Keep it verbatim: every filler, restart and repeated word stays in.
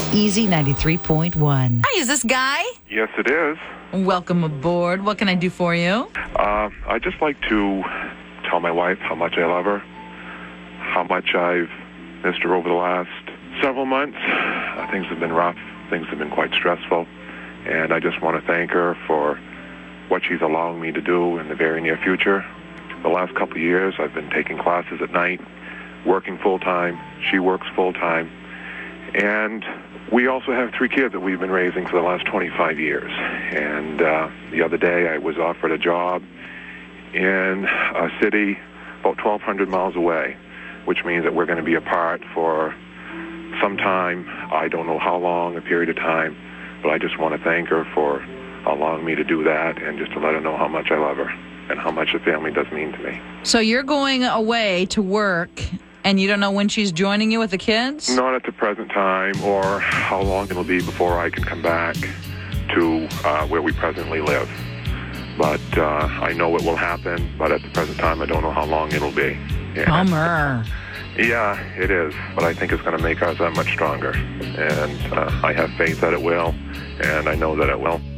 Easy ninety-three point one. Hi, is this Guy? Yes, it is. Welcome aboard. What can I do for you? Uh, I'd just like to tell my wife how much I love her, how much I've missed her over the last several months. Uh, things have been rough. Things have been quite stressful. And I just want to thank her for what she's allowing me to do in the very near future. The last couple of years, I've been taking classes at night, working full-time. She works full-time. And we also have three kids that we've been raising for the last twenty-five years. And uh, the other day I was offered a job in a city about twelve hundred miles away, which means that we're going to be apart for some time. I don't know how long, a period of time, but I just want to thank her for allowing me to do that and just to let her know how much I love her and how much the family does mean to me. So you're going away to work, and you don't know when she's joining you with the kids? Not at the present time, or how long it'll be before I can come back to uh, where we presently live. But uh, I know it will happen, but at the present time, I don't know how long it'll be. Yeah. Bummer. Yeah, it is, but I think it's going to make us that much stronger. And uh, I have faith that it will, and I know that it will.